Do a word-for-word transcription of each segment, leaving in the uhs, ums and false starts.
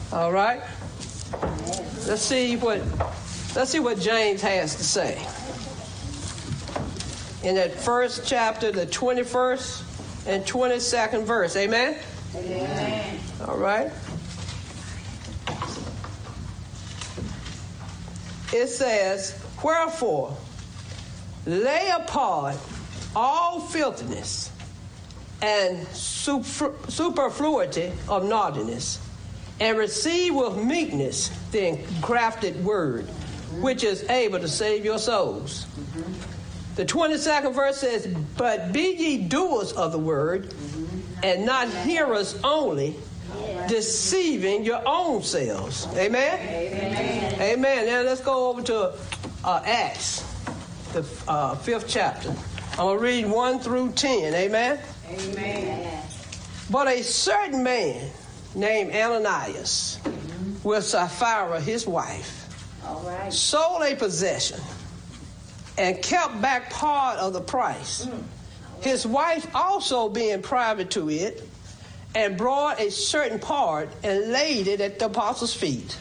All right. Let's see what let's see what James has to say. In that first chapter, the twenty-first and twenty-second verse. Amen? Amen. All right. It says, wherefore, lay apart all filthiness and super, superfluity of naughtiness, and receive with meekness the engrafted word, which is able to save your souls. Mm-hmm. The twenty-second verse says, but be ye doers of the word, mm-hmm. and not hearers only, yeah. deceiving your own selves. Amen? Amen. Amen. Now let's go over to uh, Acts, the uh, fifth chapter. I'm going to read one through ten. Amen? Amen. But a certain man named Ananias, mm-hmm. with Sapphira his wife, all right. sold a possession and kept back part of the price. Mm. His wife also being private to it, and brought a certain part and laid it at the apostles' feet.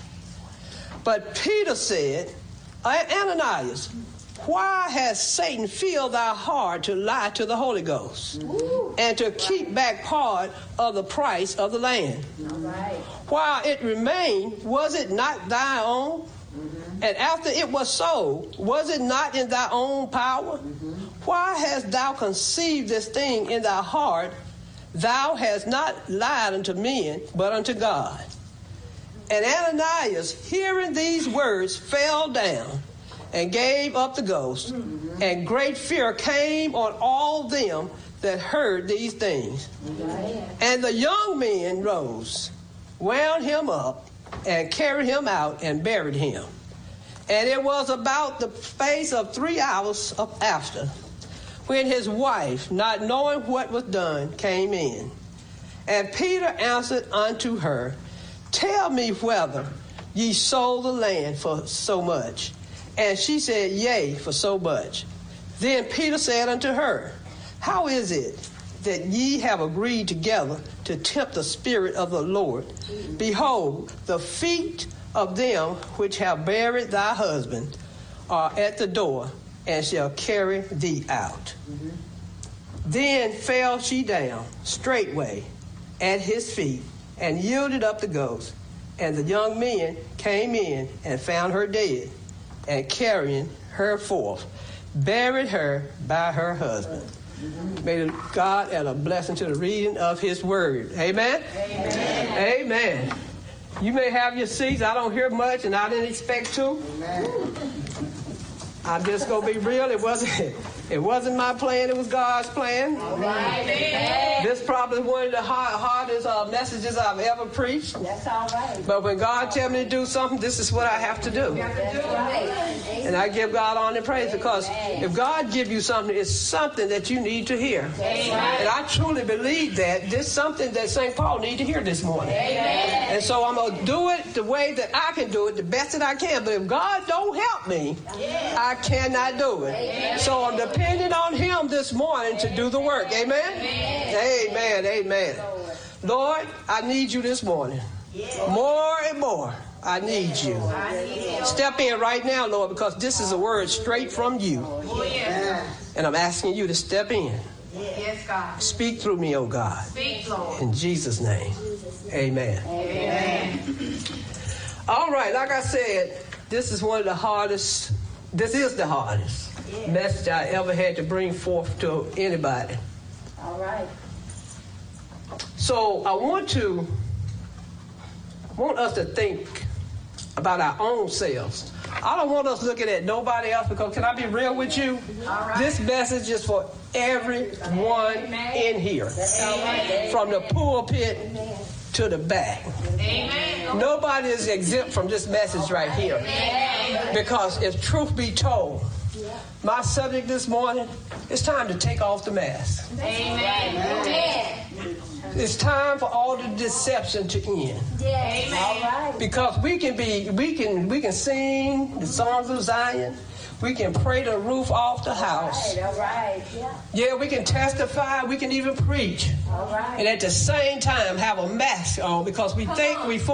But Peter said, Ananias, why has Satan filled thy heart to lie to the Holy Ghost, mm-hmm. and to keep back part of the price of the land? All right. While it remained, was it not thy own? Mm-hmm. And after it was sold, was it not in thy own power? Mm-hmm. Why hast thou conceived this thing in thy heart? Thou hast not lied unto men, but unto God. And Ananias, hearing these words, fell down and gave up the ghost. Mm-hmm. And great fear came on all them that heard these things. Mm-hmm. And the young men rose, wound him up, and carried him out and buried him. And it was about the space of three hours of after, when his wife, not knowing what was done, came in. And Peter answered unto her, tell me whether ye sold the land for so much. And she said, yea, for so much. Then Peter said unto her, how is it that ye have agreed together to tempt the Spirit of the Lord? Behold, the feet of them which have buried thy husband are at the door, and shall carry thee out. Mm-hmm. Then fell she down straightway at his feet, and yielded up the ghost. And the young men came in and found her dead, and carrying her forth, buried her by her husband. Mm-hmm. May God add a blessing to the reading of his word. Amen? Amen. Amen. You may have your seats. I don't hear much, and I didn't expect to. Amen. I'm just gonna be real. It wasn't. It wasn't my plan. It was God's plan. All right. This probably one of the hard, hardest uh, messages I've ever preached. That's all right. But when God tells me to do something, this is what I have to do. That's right. And I give God honor and praise, because if God gives you something, it's something that you need to hear. Amen. And I truly believe that this is something that Saint Paul needs to hear this morning. Amen. And so I'm going to do it the way that I can do it, the best that I can. But if God don't help me, I cannot do it. Amen. So I'm depending on him this morning to do the work. Amen? Amen. Amen. Amen. Lord, I need you this morning. More and more. I need you. Step in right now, Lord, because this is a word straight from you. And I'm asking you to step in. Yes, God. Speak through me, oh God. Speak, Lord. In Jesus' name. Amen. Amen. All right, like I said, this is one of the hardest, this is the hardest yeah. message I ever had to bring forth to anybody. All right. So I want to, want us to think about our own selves. I don't want us looking at nobody else, because can I be real with you? All right. This message is for everyone Amen. In here. Amen. From the pulpit Amen. To the back. Amen. Nobody is exempt from this message right here. Amen. Because if truth be told, my subject this morning, it's time to take off the mask. Amen. Amen. It's time for all the deception to end. Yes. All right. Because we can be, we can, we can sing the songs of Zion. We can pray the roof off the house. All right. All right. Yeah. Yeah, we can testify. We can even preach. All right. And at the same time have a mask on, because we think we